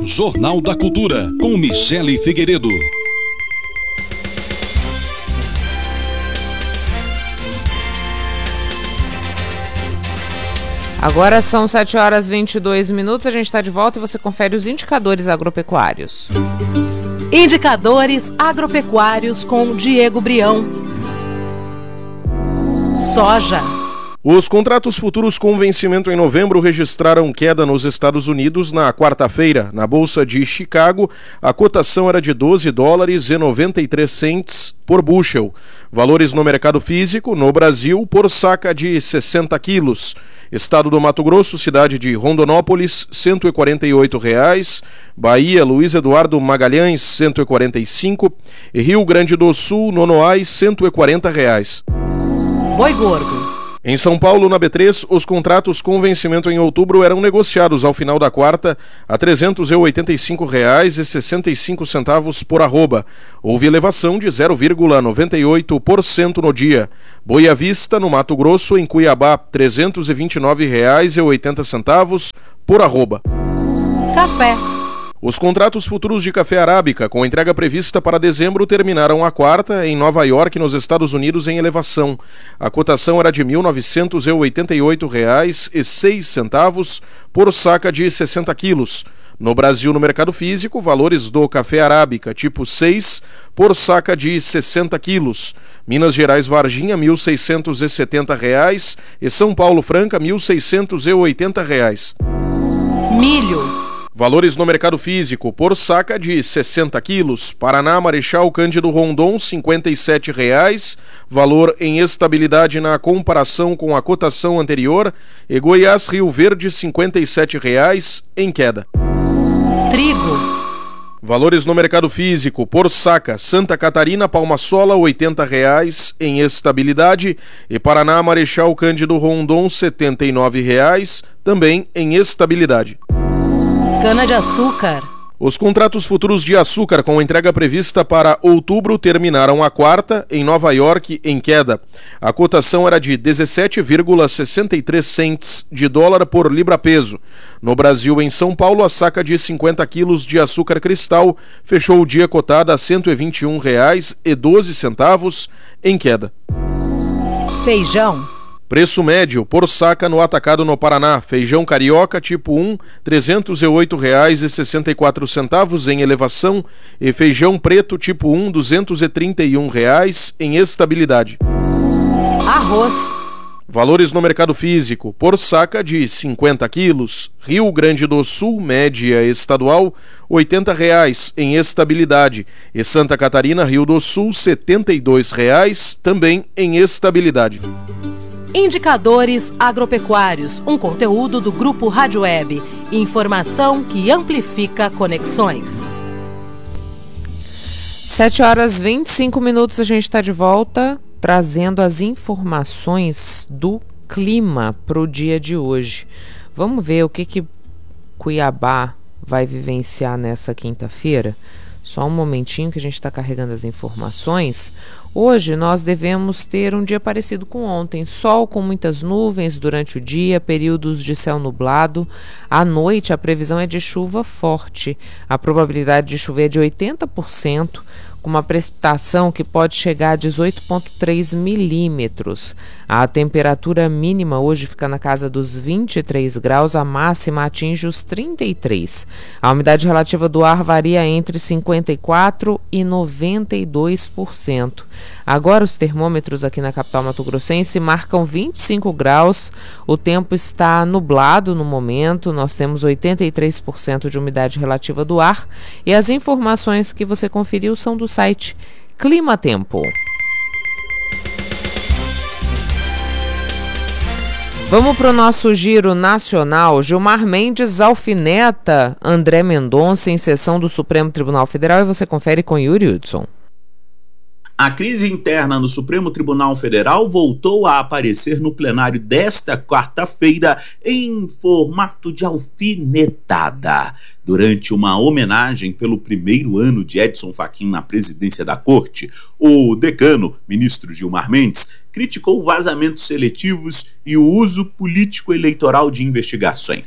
Jornal da Cultura, com Michele Figueiredo. Agora são 7h22, a gente está de volta e você confere os indicadores agropecuários. Indicadores agropecuários com Diego Brião. Soja. Os contratos futuros com vencimento em novembro registraram queda nos Estados Unidos na quarta-feira. Na Bolsa de Chicago, a cotação era de $12,93 por bushel. Valores no mercado físico, no Brasil, por saca de 60 quilos. Estado do Mato Grosso, cidade de Rondonópolis, R$ 148. Bahia, Luiz Eduardo Magalhães, R$ 145. E Rio Grande do Sul, Nonoais, R$ 140. Boi gordo. Em São Paulo, na B3, os contratos com vencimento em outubro eram negociados ao final da quarta a R$ 385,65 por arroba. Houve elevação de 0,98% no dia. Boi à vista, no Mato Grosso, em Cuiabá, R$ 329,80 por arroba. Café. Os contratos futuros de café arábica, com entrega prevista para dezembro, terminaram a quarta em Nova York, nos Estados Unidos, em elevação. A cotação era de R$ 1.988,06 por saca de 60 quilos. No Brasil, no mercado físico, valores do café arábica tipo 6 por saca de 60 quilos. Minas Gerais Varginha, R$ 1.670 e São Paulo Franca, R$ 1.680. Milho. Valores no mercado físico, por saca de 60 quilos. Paraná, Marechal Cândido Rondon, R$ 57. Valor em estabilidade na comparação com a cotação anterior. E Goiás, Rio Verde, R$ 57, em queda. Trigo. Valores no mercado físico, por saca, Santa Catarina, Palma Sola, R$ 80 em estabilidade. E Paraná, Marechal Cândido Rondon, R$ 79, também em estabilidade. Cana-de-açúcar. Os contratos futuros de açúcar com entrega prevista para outubro terminaram a quarta em Nova York em queda. A cotação era de 17,63 cents de dólar por libra-peso. No Brasil, em São Paulo, a saca de 50 quilos de açúcar cristal fechou o dia cotada a R$ 121,12 em queda. Feijão. Preço médio por saca no atacado no Paraná. Feijão carioca tipo 1, R$ 308,64 em elevação. E feijão preto tipo 1, R$ 231 em estabilidade. Arroz. Valores no mercado físico, por saca de 50 quilos. Rio Grande do Sul, média estadual, R$ 80 em estabilidade. E Santa Catarina, Rio do Sul, R$ 72, também em estabilidade. Indicadores agropecuários, um conteúdo do Grupo Rádio Web. Informação que amplifica conexões. 7h25, a gente está de volta trazendo as informações do clima para o dia de hoje. Vamos ver o que Cuiabá vai vivenciar nessa quinta-feira. Só um momentinho que a gente está carregando as informações. Hoje nós devemos ter um dia parecido com ontem. Sol com muitas nuvens durante o dia, períodos de céu nublado. À noite a previsão é de chuva forte. A probabilidade de chover é de 80%, com uma precipitação que pode chegar a 18,3 milímetros. A temperatura mínima hoje fica na casa dos 23 graus, a máxima atinge os 33. A umidade relativa do ar varia entre 54% e 92%. Agora os termômetros aqui na capital mato-grossense marcam 25 graus, o tempo está nublado no momento, nós temos 83% de umidade relativa do ar e as informações que você conferiu são do site Clima Tempo. Vamos para o nosso giro nacional. Gilmar Mendes alfineta André Mendonça em sessão do Supremo Tribunal Federal e você confere com Yuri Hudson. A crise interna no Supremo Tribunal Federal voltou a aparecer no plenário desta quarta-feira em formato de alfinetada. Durante uma homenagem pelo primeiro ano de Edson Fachin na presidência da Corte, o decano, ministro Gilmar Mendes, criticou vazamentos seletivos e o uso político-eleitoral de investigações.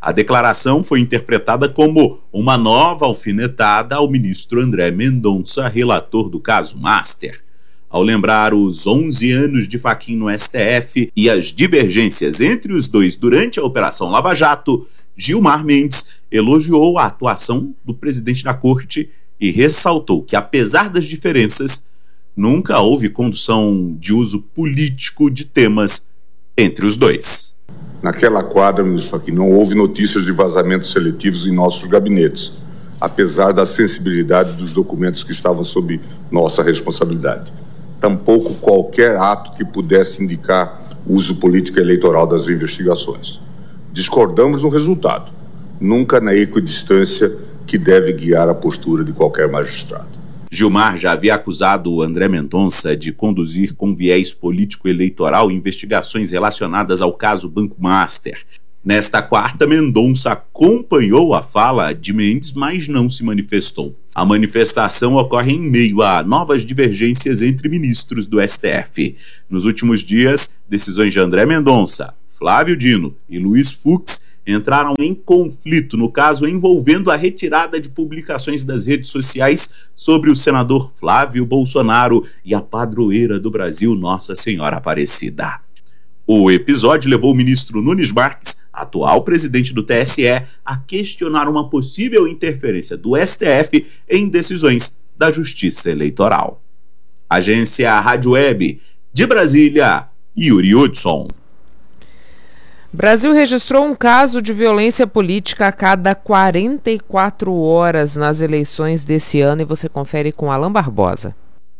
A declaração foi interpretada como uma nova alfinetada ao ministro André Mendonça, relator do caso Master. Ao lembrar os 11 anos de Fachin no STF e as divergências entre os dois durante a Operação Lava Jato, Gilmar Mendes elogiou a atuação do presidente da corte e ressaltou que, apesar das diferenças, nunca houve condução de uso político de temas entre os dois. Naquela quadra, ministro Fachin, não houve notícias de vazamentos seletivos em nossos gabinetes, apesar da sensibilidade dos documentos que estavam sob nossa responsabilidade. Tampouco qualquer ato que pudesse indicar uso político eleitoral das investigações. Discordamos no resultado, nunca na equidistância que deve guiar a postura de qualquer magistrado. Gilmar já havia acusado o André Mendonça de conduzir com viés político-eleitoral investigações relacionadas ao caso Banco Master. Nesta quarta, Mendonça acompanhou a fala de Mendes, mas não se manifestou. A manifestação ocorre em meio a novas divergências entre ministros do STF. Nos últimos dias, decisões de André Mendonça, Flávio Dino e Luiz Fux entraram em conflito no caso envolvendo a retirada de publicações das redes sociais sobre o senador Flávio Bolsonaro e a padroeira do Brasil, Nossa Senhora Aparecida. O episódio levou o ministro Nunes Marques, atual presidente do TSE, a questionar uma possível interferência do STF em decisões da Justiça Eleitoral. Agência Rádio Web, de Brasília, Yuri Hudson. Brasil registrou um caso de violência política a cada 44 horas nas eleições desse ano e você confere com Alan Barbosa.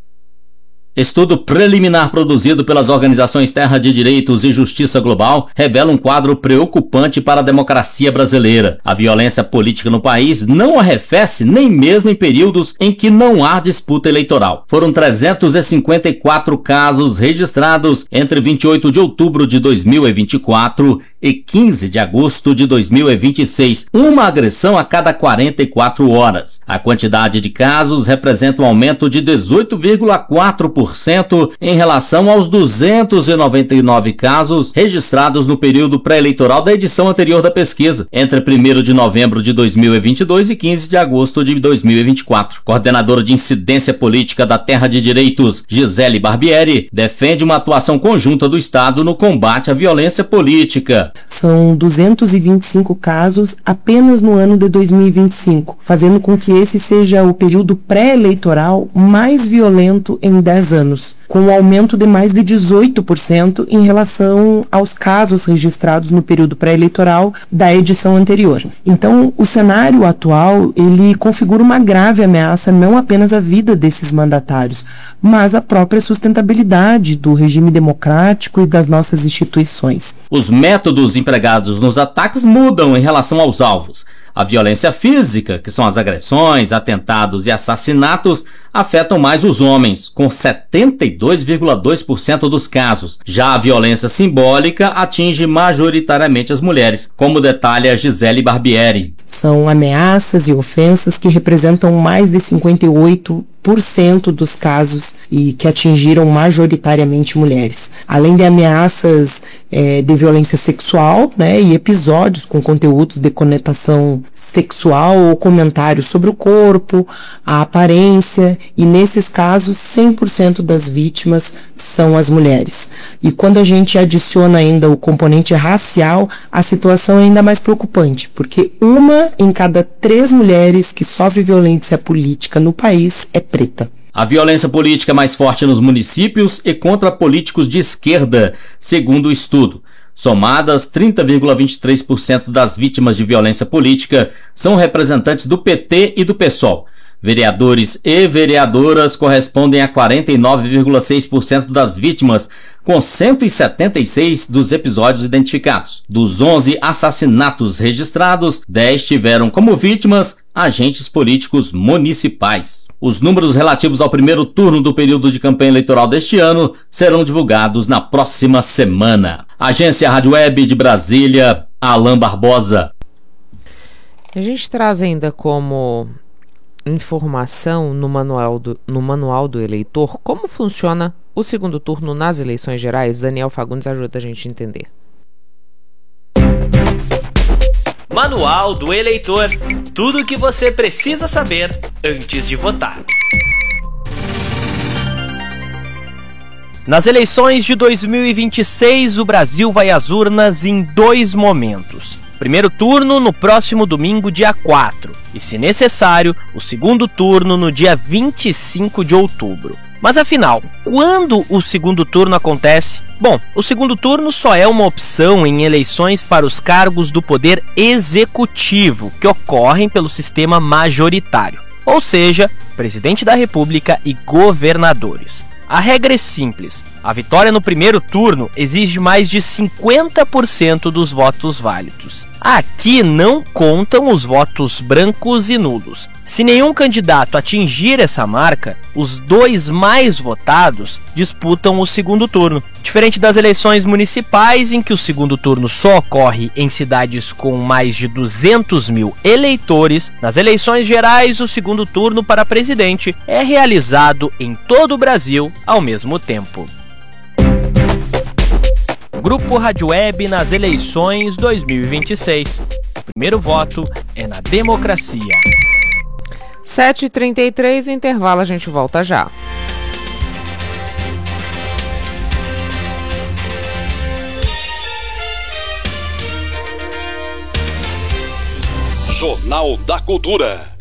Estudo preliminar produzido pelas organizações Terra de Direitos e Justiça Global revela um quadro preocupante para a democracia brasileira. A violência política no país não arrefece nem mesmo em períodos em que não há disputa eleitoral. Foram 354 casos registrados entre 28 de outubro de 2024 e 15 de agosto de 2026, uma agressão a cada 44 horas. A quantidade de casos representa um aumento de 18,4% em relação aos 299 casos registrados no período pré-eleitoral da edição anterior da pesquisa, entre 1º de novembro de 2022 e 15 de agosto de 2024. Coordenadora de Incidência Política da Terra de Direitos, Gisele Barbieri, defende uma atuação conjunta do Estado no combate à violência política. São 225 casos apenas no ano de 2025, fazendo com que esse seja o período pré-eleitoral mais violento em 10 anos, com um aumento de mais de 18% em relação aos casos registrados no período pré-eleitoral da edição anterior. Então, o cenário atual, ele configura uma grave ameaça não apenas à vida desses mandatários, mas à própria sustentabilidade do regime democrático e das nossas instituições. Os métodos empregados nos ataques mudam em relação aos alvos. A violência física, que são as agressões, atentados e assassinatos, afetam mais os homens, com 72,2% dos casos. Já a violência simbólica atinge majoritariamente as mulheres, como detalha Gisele Barbieri. São ameaças e ofensas que representam mais de 58% dos casos e que atingiram majoritariamente mulheres. Além de ameaças de violência sexual, e episódios com conteúdos de conotação sexual ou comentários sobre o corpo, a aparência, e nesses casos 100% das vítimas são as mulheres. E quando a gente adiciona ainda o componente racial, a situação é ainda mais preocupante, porque 1 em cada 3 mulheres que sofre violência política no país é preta. A violência política é mais forte nos municípios e contra políticos de esquerda, segundo o estudo. Somadas, 30,23% das vítimas de violência política são representantes do PT e do PSOL. Vereadores e vereadoras correspondem a 49,6% das vítimas, com 176 dos episódios identificados. Dos 11 assassinatos registrados, 10 tiveram como vítimas agentes políticos municipais. Os números relativos ao primeiro turno do período de campanha eleitoral deste ano serão divulgados na próxima semana. Agência Rádio Web de Brasília, Alan Barbosa. A gente traz ainda como informação no manual do eleitor como funciona o segundo turno nas eleições gerais. Daniel Fagundes ajuda a gente a entender. Manual do Eleitor. Tudo o que você precisa saber antes de votar. Nas eleições de 2026, o Brasil vai às urnas em 2 momentos. Primeiro turno no próximo domingo, dia 4, e, se necessário, o segundo turno no dia 25 de outubro. Mas afinal, quando o segundo turno acontece? Bom, o segundo turno só é uma opção em eleições para os cargos do poder executivo, que ocorrem pelo sistema majoritário, ou seja, presidente da República e governadores. A regra é simples. A vitória no primeiro turno exige mais de 50% dos votos válidos. Aqui não contam os votos brancos e nulos. Se nenhum candidato atingir essa marca, os 2 mais votados disputam o segundo turno. Diferente das eleições municipais, em que o segundo turno só ocorre em cidades com mais de 200 mil eleitores, nas eleições gerais o segundo turno para presidente é realizado em todo o Brasil ao mesmo tempo. Grupo Rádio Web nas eleições 2026. O primeiro voto é na democracia. 7h33, intervalo, a gente volta já. Jornal da Cultura.